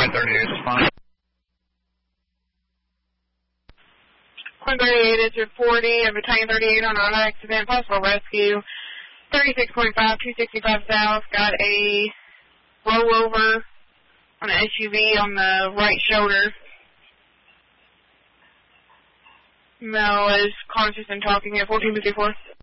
38 is fine. Quinn 38 is at 40, and Battalion 38 on auto accident, possible rescue. 36.5, 265 south, got a rollover on an SUV on the right shoulder. Male is conscious and talking at 1454.